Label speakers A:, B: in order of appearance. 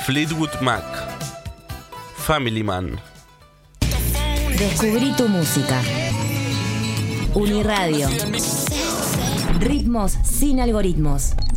A: Fleetwood Mac, Family Man.
B: Descubrí tu música. Uniradio. Ritmos sin algoritmos.